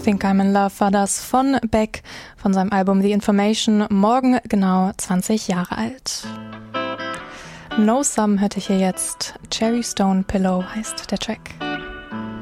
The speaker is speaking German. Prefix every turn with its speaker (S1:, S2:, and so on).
S1: Think I'm in Love war das von Beck von seinem Album The Information, morgen genau 20 Jahre alt. No Some hörte ich hier jetzt. Cherry Stone Pillow heißt der Track.